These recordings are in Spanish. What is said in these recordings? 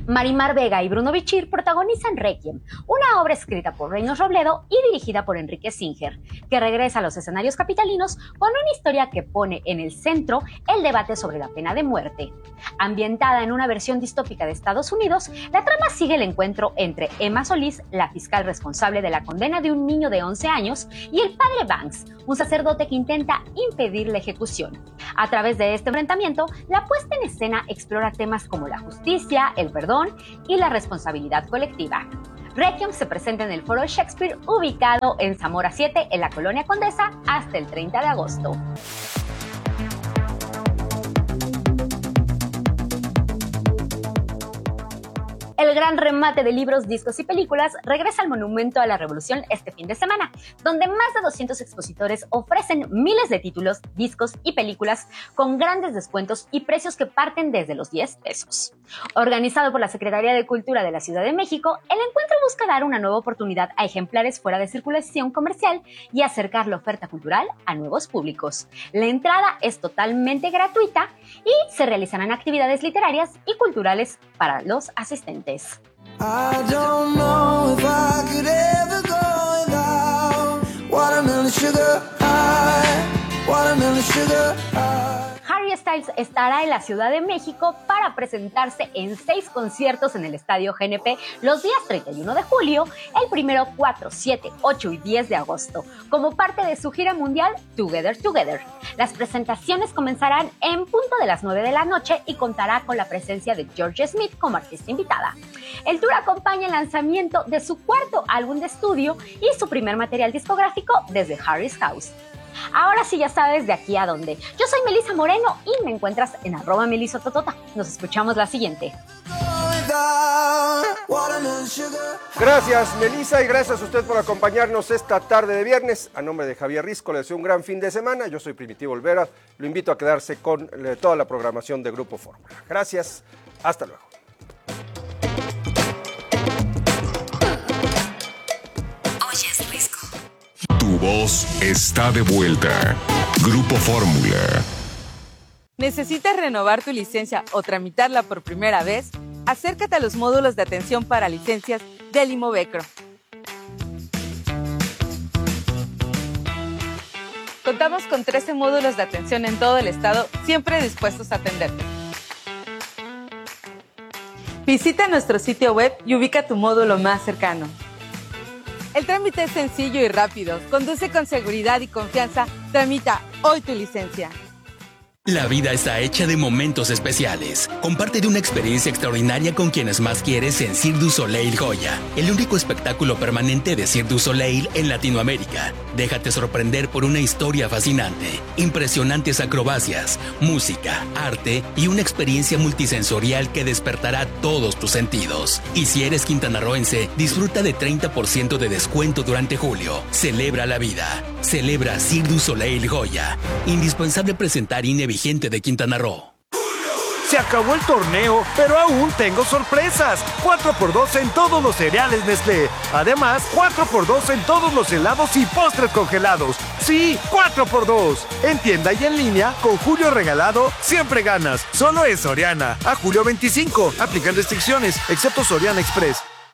Marimar Vega y Bruno Bichir protagonizan Requiem, una obra escrita por Reynolds Robledo y dirigida por Enrique Singer, que regresa a los escenarios capitalinos con una historia que pone en el centro el debate sobre la pena de muerte. Ambientada en una versión distópica de Estados Unidos, la trama sigue el encuentro entre Emma Solís, la fiscal responsable de la condena de un niño de 11 años, y el padre Banks, un sacerdote que intenta impedir la ejecución. A través de este enfrentamiento, la puesta en escena explora temas como la justicia, el perdón y la responsabilidad colectiva. Requiem se presenta en el Foro Shakespeare, ubicado en Zamora 7, en la Colonia Condesa, hasta el 30 de agosto. El gran remate de libros, discos y películas regresa al Monumento a la Revolución este fin de semana, donde más de 200 expositores ofrecen miles de títulos, discos y películas con grandes descuentos y precios que parten desde los 10 pesos. Organizado por la Secretaría de Cultura de la Ciudad de México, el encuentro busca dar una nueva oportunidad a ejemplares fuera de circulación comercial y acercar la oferta cultural a nuevos públicos. La entrada es totalmente gratuita y se realizarán actividades literarias y culturales para los asistentes. I don't know if I could ever go without watermelon sugar high, watermelon sugar high. Harry Styles estará en la Ciudad de México para presentarse en 6 conciertos en el Estadio GNP los días 31 de julio, el 1, 4, 7, 8 y 10 de agosto, como parte de su gira mundial Together Together. Las presentaciones comenzarán en punto de las 9 de la noche y contará con la presencia de George Smith como artista invitada. El tour acompaña el lanzamiento de su 4º álbum de estudio y su primer material discográfico desde Harry's House. Ahora sí ya sabes de aquí a dónde. Yo soy Melissa Moreno y me encuentras en @melisototota. Nos escuchamos la siguiente. Gracias, Melissa, y gracias a usted por acompañarnos esta tarde de viernes. A nombre de Javier Risco, le deseo un gran fin de semana. Yo soy Primitivo Olvera. Lo invito a quedarse con toda la programación de Grupo Fórmula. Gracias. Hasta luego. Tu voz está de vuelta. Grupo Fórmula. ¿Necesitas renovar tu licencia o tramitarla por primera vez? Acércate a los módulos de atención para licencias del Imovecro. Contamos con 13 módulos de atención en todo el estado, siempre dispuestos a atenderte. Visita nuestro sitio web y ubica tu módulo más cercano. El trámite es sencillo y rápido. Conduce con seguridad y confianza. Tramita hoy tu licencia. La vida está hecha de momentos especiales. Comparte de una experiencia extraordinaria con quienes más quieres en Cirque du Soleil Goya, el único espectáculo permanente de Cirque du Soleil en Latinoamérica. Déjate sorprender por una historia fascinante, impresionantes acrobacias, música, arte y una experiencia multisensorial que despertará todos tus sentidos. Y si eres quintanarroense, disfruta de 30% de descuento durante julio. Celebra la vida. Celebra Cirque du Soleil Goya. Indispensable presentar INE vigente de Quintana Roo. Se acabó el torneo, pero aún tengo sorpresas. 4x2 en todos los cereales Nestlé. Además, 4x2 en todos los helados y postres congelados. Sí, 4x2. En tienda y en línea, con Julio Regalado, siempre ganas. Solo es Soriana. A julio 25. Aplican restricciones, excepto Soriana Express.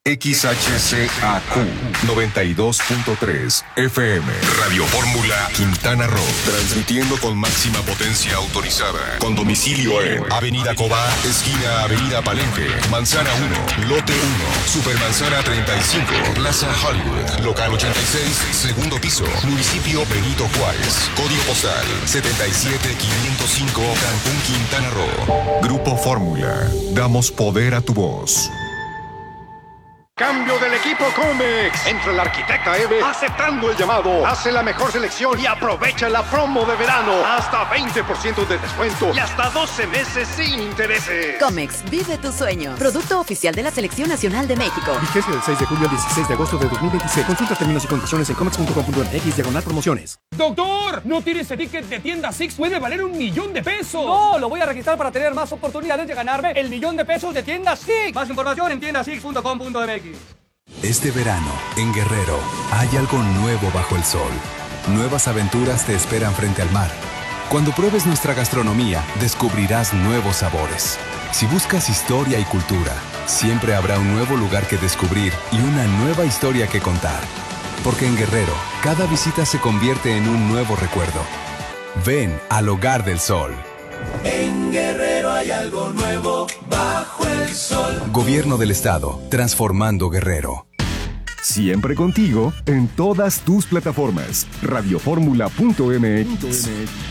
XHCAQ 92.3 FM Radio Fórmula Quintana Roo, transmitiendo con máxima potencia autorizada, con domicilio en Avenida Cobá, esquina Avenida Palenque, Manzana 1, Lote 1, Supermanzana 35, Plaza Hollywood, Local 86, segundo piso, Municipio Benito Juárez, Código postal 77505, Cancún, Quintana Roo. Grupo Fórmula, damos poder a tu voz. Cambio del equipo Comex. Entra el arquitecta Eve aceptando el llamado. Hace la mejor selección y aprovecha la promo de verano. Hasta 20% de descuento y hasta 12 meses sin intereses. Comex, vive tu sueño. Producto oficial de la Selección Nacional de México. Vigencia del 6 de julio al 16 de agosto de 2026. Consulta términos y condiciones en comex.com.mx/promociones. ¡Doctor! ¿No tiene ese ticket de tienda Six? ¡Puede valer $1,000,000! No, lo voy a registrar para tener más oportunidades de ganarme el $1,000,000 de tienda Six. Más información en tiendasix.com.mx. Este verano, en Guerrero, hay algo nuevo bajo el sol. Nuevas aventuras te esperan frente al mar. Cuando pruebes nuestra gastronomía, descubrirás nuevos sabores. Si buscas historia y cultura, Siempre habrá un nuevo lugar que descubrir y una nueva historia que contar. Porque en Guerrero, cada visita se convierte en un nuevo recuerdo. Ven al Hogar del Sol. En Guerrero hay algo nuevo bajo el sol. Gobierno del Estado, transformando Guerrero. Siempre contigo en todas tus plataformas. Radioformula.mx.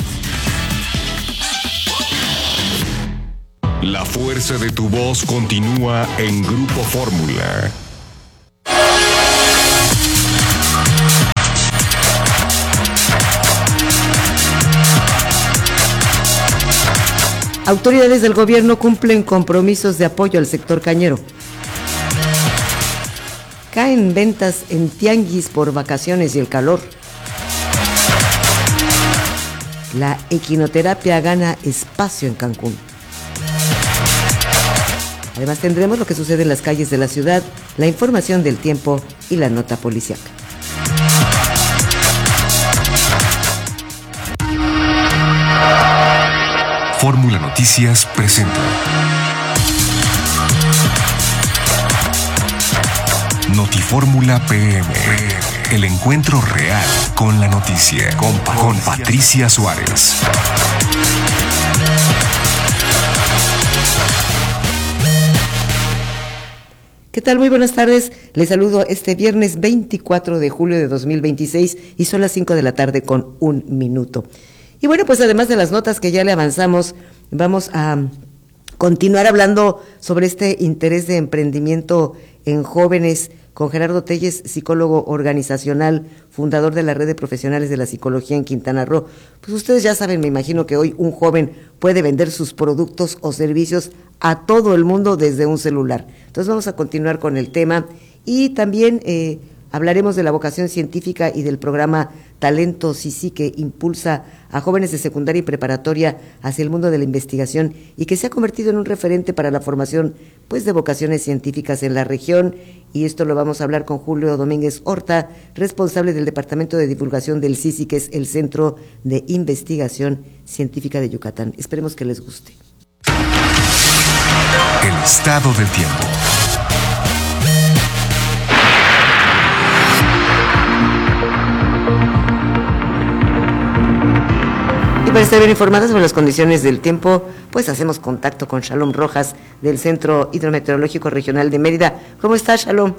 La fuerza de tu voz continúa en Grupo Fórmula. Autoridades del gobierno cumplen compromisos de apoyo al sector cañero. Caen ventas en tianguis por vacaciones y el calor. La equinoterapia gana espacio en Cancún. Además tendremos lo que sucede en las calles de la ciudad, la información del tiempo y la nota policíaca. Fórmula Noticias presenta Notifórmula PM. El encuentro real con la noticia. Con Patricia Suárez. ¿Qué tal? Muy buenas tardes. Les saludo este viernes 24 de julio de 2026 y son las 5 de la tarde con 1 minuto. Y bueno, pues además de las notas que ya le avanzamos, vamos a continuar hablando sobre este interés de emprendimiento en jóvenes con Gerardo Telles, psicólogo organizacional, fundador de la Red de Profesionales de la Psicología en Quintana Roo. Pues ustedes ya saben, me imagino que hoy un joven puede vender sus productos o servicios a todo el mundo desde un celular. Entonces vamos a continuar con el tema y también hablaremos de la vocación científica y del programa Talento SISI, que impulsa a jóvenes de secundaria y preparatoria hacia el mundo de la investigación y que se ha convertido en un referente para la formación pues de vocaciones científicas en la región. Y esto lo vamos a hablar con Julio Domínguez Horta, responsable del Departamento de Divulgación del SISI, que es el Centro de Investigación Científica de Yucatán. Esperemos que les guste. El estado del tiempo. Para estar bien informadas sobre las condiciones del tiempo, pues hacemos contacto con Shalom Rojas del Centro Hidrometeorológico Regional de Mérida. ¿Cómo estás, Shalom?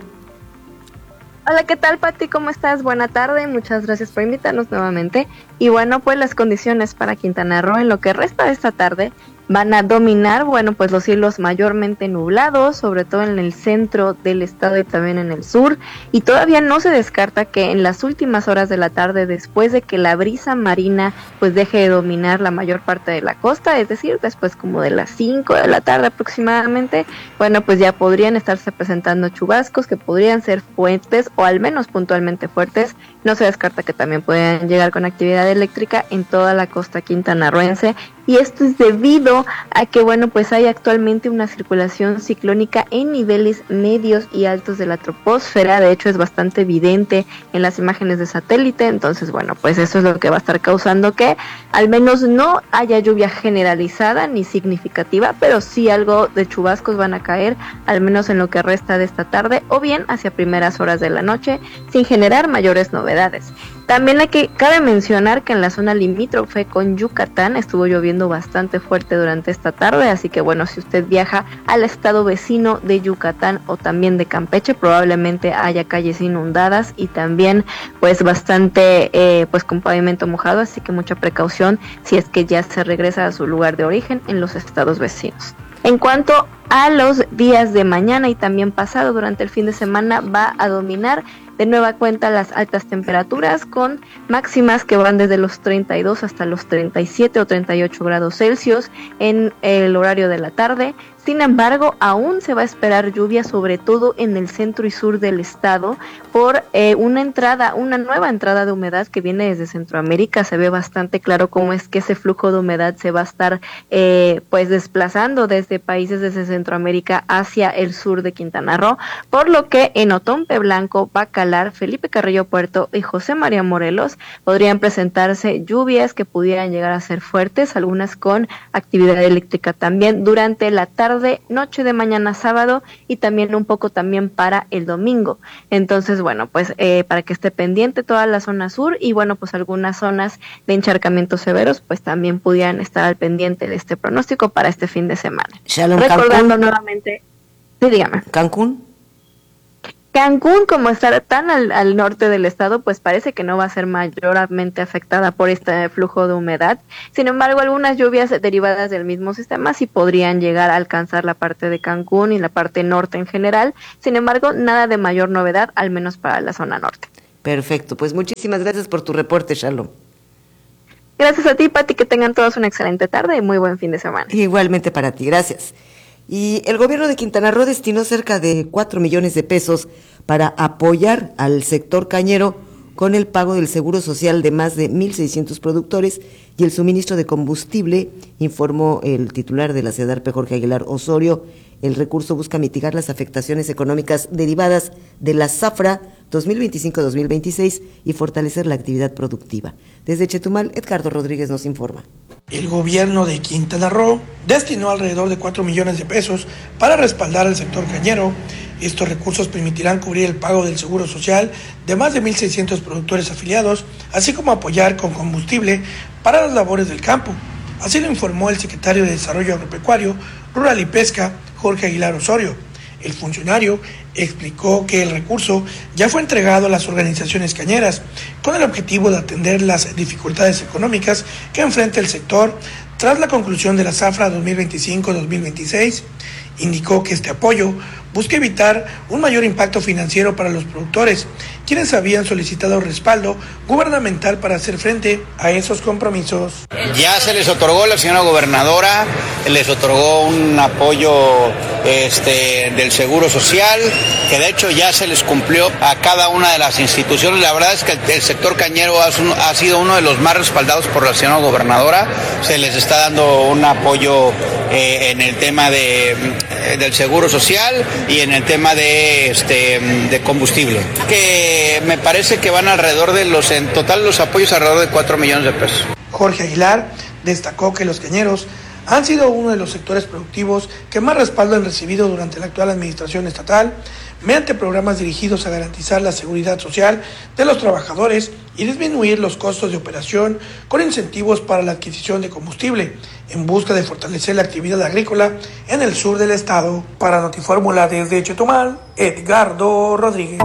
Hola, ¿qué tal, Pati? ¿Cómo estás? Buena tarde, muchas gracias por invitarnos nuevamente. Y bueno, pues las condiciones para Quintana Roo en lo que resta de esta tarde van a dominar, bueno, pues los cielos mayormente nublados, sobre todo en el centro del estado y también en el sur, y todavía no se descarta que en las últimas horas de la tarde, después de que la brisa marina pues deje de dominar la mayor parte de la costa, es decir, después como de las 5 de la tarde aproximadamente, bueno, pues ya podrían estarse presentando chubascos que podrían ser fuertes o al menos puntualmente fuertes. No se descarta que también puedan llegar con actividad eléctrica en toda la costa quintanarroense, y esto es debido a que, bueno, pues hay actualmente una circulación ciclónica en niveles medios y altos de la troposfera. De hecho es bastante evidente en las imágenes de satélite. Entonces, bueno, pues eso es lo que va a estar causando que al menos no haya lluvia generalizada ni significativa, pero sí algo de chubascos van a caer, al menos en lo que resta de esta tarde o bien hacia primeras horas de la noche, sin generar mayores novedades. También cabe mencionar que en la zona limítrofe con Yucatán estuvo lloviendo bastante fuerte durante esta tarde, así que bueno, si usted viaja al estado vecino de Yucatán o también de Campeche, probablemente haya calles inundadas y también pues bastante pues con pavimento mojado, así que mucha precaución si es que ya se regresa a su lugar de origen en los estados vecinos. En cuanto a los días de mañana y también pasado durante el fin de semana, va a dominar de nueva cuenta las altas temperaturas con máximas que van desde los 32 hasta los 37 o 38 grados Celsius en el horario de la tarde. Sin embargo, aún se va a esperar lluvia, sobre todo en el centro y sur del estado, por una nueva entrada de humedad que viene desde Centroamérica. Se ve bastante claro cómo es que ese flujo de humedad se va a estar pues desplazando desde países desde Centroamérica hacia el sur de Quintana Roo, por lo que en Otompe Blanco, Bacalar, Felipe Carrillo Puerto y José María Morelos podrían presentarse lluvias que pudieran llegar a ser fuertes, algunas con actividad eléctrica también durante la tarde, noche de mañana sábado y también un poco también para el domingo. Entonces, bueno, pues para que esté pendiente toda la zona sur y bueno, pues algunas zonas de encharcamientos severos, pues también pudieran estar al pendiente de este pronóstico para este fin de semana. Shalom, recordando Cancún. Nuevamente, sí, dígame. Cancún, como está tan al norte del estado, pues parece que no va a ser mayormente afectada por este flujo de humedad. Sin embargo, algunas lluvias derivadas del mismo sistema sí podrían llegar a alcanzar la parte de Cancún y la parte norte en general. Sin embargo, nada de mayor novedad, al menos para la zona norte. perfecto. Pues muchísimas gracias por tu reporte, Shalom. Gracias a ti, Pati, que tengan todos una excelente tarde y muy buen fin de semana. Igualmente para ti, gracias. Y el gobierno de Quintana Roo destinó cerca de 4 millones de pesos para apoyar al sector cañero con el pago del seguro social de más de 1,600 productores y el suministro de combustible, informó el titular de la SEDARPE, Jorge Aguilar Osorio. El recurso busca mitigar las afectaciones económicas derivadas de la zafra 2025-2026 y fortalecer la actividad productiva. Desde Chetumal, Edgardo Rodríguez nos informa. El gobierno de Quintana Roo destinó alrededor de 4 millones de pesos para respaldar al sector cañero. Estos recursos permitirán cubrir el pago del seguro social de más de 1,600 productores afiliados, así como apoyar con combustible para las labores del campo. Así lo informó el secretario de Desarrollo Agropecuario, Rural y Pesca, Jorge Aguilar Osorio. El funcionario explicó que el recurso ya fue entregado a las organizaciones cañeras con el objetivo de atender las dificultades económicas que enfrenta el sector tras la conclusión de la zafra 2025-2026. Indicó que este apoyo busca evitar un mayor impacto financiero para los productores, quienes habían solicitado respaldo gubernamental para hacer frente a esos compromisos. Ya se les otorgó, la señora gobernadora les otorgó un apoyo del Seguro Social, que de hecho ya se les cumplió a cada una de las instituciones. La verdad es que el sector cañero ha sido uno de los más respaldados por la señora gobernadora. Se les está dando un apoyo en el tema del Seguro Social y en el tema de combustible, que me parece que van alrededor de en total los apoyos alrededor de 4 millones de pesos. Jorge Aguilar destacó que los cañeros han sido uno de los sectores productivos que más respaldo han recibido durante la actual administración estatal, mediante programas dirigidos a garantizar la seguridad social de los trabajadores y disminuir los costos de operación con incentivos para la adquisición de combustible, en busca de fortalecer la actividad agrícola en el sur del estado. Para Notifórmula desde Chetumal, Edgardo Rodríguez.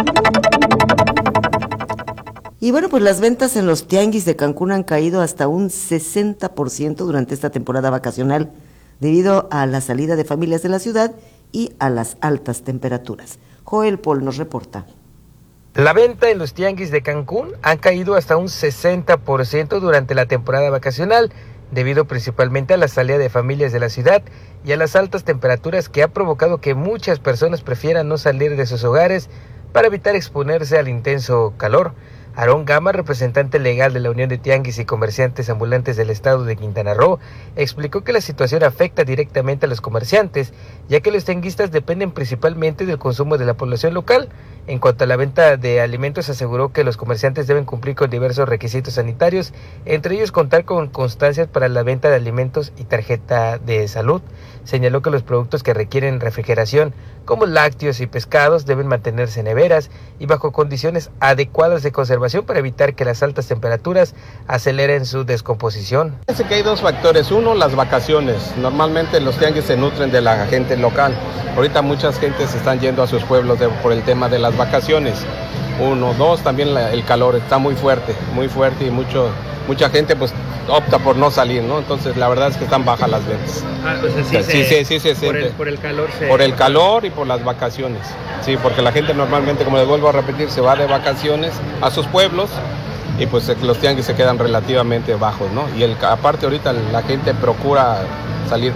Y bueno, pues las ventas en los tianguis de Cancún han caído hasta un 60% durante esta temporada vacacional, debido a la salida de familias de la ciudad y a las altas temperaturas. Joel Paul nos reporta. La venta en los tianguis de Cancún ha caído hasta un 60% durante la temporada vacacional, debido principalmente a la salida de familias de la ciudad y a las altas temperaturas que ha provocado que muchas personas prefieran no salir de sus hogares para evitar exponerse al intenso calor. Aarón Gama, representante legal de la Unión de Tianguis y Comerciantes Ambulantes del Estado de Quintana Roo, explicó que la situación afecta directamente a los comerciantes, ya que los tianguistas dependen principalmente del consumo de la población local. En cuanto a la venta de alimentos, aseguró que los comerciantes deben cumplir con diversos requisitos sanitarios, entre ellos contar con constancias para la venta de alimentos y tarjeta de salud. Señaló que los productos que requieren refrigeración, como lácteos y pescados, deben mantenerse en neveras y bajo condiciones adecuadas de conservación para evitar que las altas temperaturas aceleren su descomposición. Parece que hay dos factores. Uno, las vacaciones. Normalmente los tianguis se nutren de la gente local. Ahorita muchas gentes se están yendo a sus pueblos por el tema de las vacaciones. Uno, dos, también el calor está muy fuerte y mucha gente pues opta por no salir, ¿no? Entonces la verdad es que están bajas las ventas. Sí, por el calor. Por el calor y por las vacaciones. Sí, porque la gente normalmente, como les vuelvo a repetir, se va de vacaciones a sus pueblos y pues los tianguis se quedan relativamente bajos, ¿no? Y aparte ahorita la gente procura salir poco.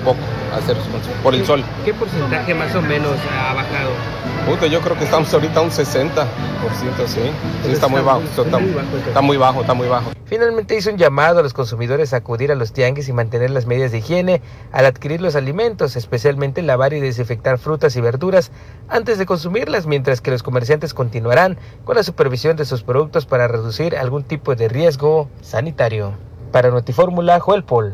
por el sol. ¿Qué porcentaje más o menos ha bajado? Yo creo que estamos ahorita a un 60%, sí. Sí, está muy bajo. Está muy bajo. Finalmente hizo un llamado a los consumidores a acudir a los tianguis y mantener las medidas de higiene al adquirir los alimentos, especialmente lavar y desinfectar frutas y verduras antes de consumirlas, mientras que los comerciantes continuarán con la supervisión de sus productos para reducir algún tipo de riesgo sanitario. Para Notifórmula, Joel Paul.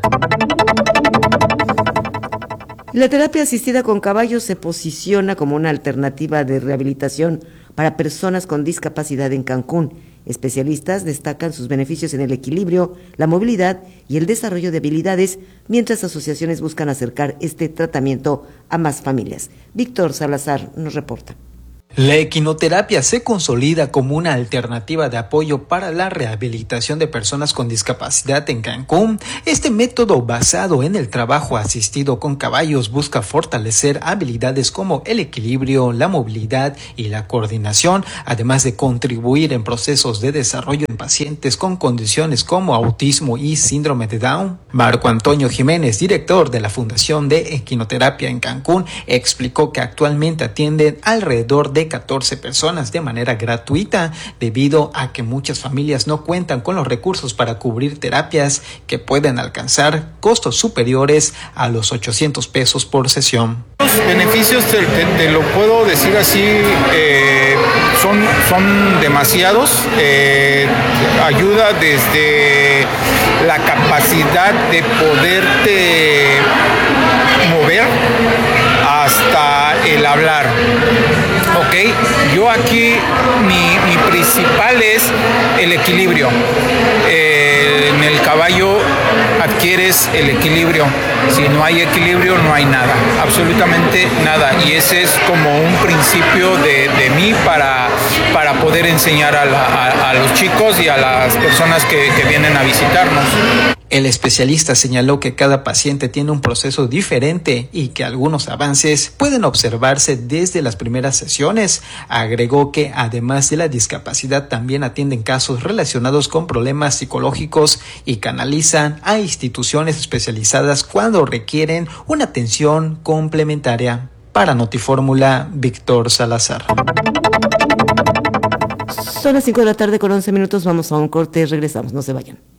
La terapia asistida con caballos se posiciona como una alternativa de rehabilitación para personas con discapacidad en Cancún. Especialistas destacan sus beneficios en el equilibrio, la movilidad y el desarrollo de habilidades, mientras asociaciones buscan acercar este tratamiento a más familias. Víctor Salazar nos reporta. La equinoterapia se consolida como una alternativa de apoyo para la rehabilitación de personas con discapacidad en Cancún. Este método, basado en el trabajo asistido con caballos, busca fortalecer habilidades como el equilibrio, la movilidad y la coordinación, además de contribuir en procesos de desarrollo en pacientes con condiciones como autismo y síndrome de Down. Marco Antonio Jiménez, director de la Fundación de Equinoterapia en Cancún, explicó que actualmente atienden alrededor de 14 personas de manera gratuita, debido a que muchas familias no cuentan con los recursos para cubrir terapias que pueden alcanzar costos superiores a los 800 pesos por sesión. Los beneficios, te lo puedo decir así, son demasiados. Ayuda desde la capacidad de poderte mover hasta el hablar. Yo aquí mi principal es el equilibrio. En el caballo adquieres el equilibrio. Si no hay equilibrio, no hay nada, absolutamente nada. Y ese es como un principio de mí para poder enseñar a los chicos y a las personas que vienen a visitarnos. El especialista señaló que cada paciente tiene un proceso diferente y que algunos avances pueden observarse desde las primeras sesiones. Agregó que además de la discapacidad también atienden casos relacionados con problemas psicológicos y canalizan a instituciones especializadas cuando requieren una atención complementaria. Para Notifórmula, Víctor Salazar. Son las 5 de la tarde con 11 minutos, vamos a un corte, regresamos, no se vayan.